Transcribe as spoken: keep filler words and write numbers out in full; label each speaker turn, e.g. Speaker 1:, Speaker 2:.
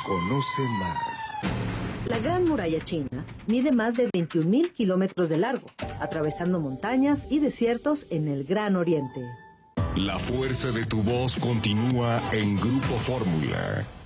Speaker 1: Conoce más.
Speaker 2: La Gran Muralla China mide más de veintiún mil kilómetros de largo, atravesando montañas y desiertos en el Gran Oriente.
Speaker 1: La fuerza de tu voz continúa en Grupo Fórmula.